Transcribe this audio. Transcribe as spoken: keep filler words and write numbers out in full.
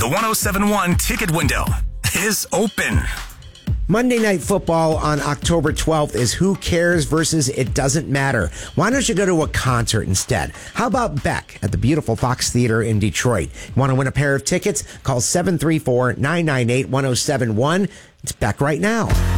The one oh seven point one ticket window is open. Monday Night Football on October twelfth is Who Cares versus It Doesn't Matter. Why don't you go to a concert instead? How about Beck at the beautiful Fox Theater in Detroit? Want to win a pair of tickets? Call seven three four, nine nine eight, one oh seven one. It's Beck right now.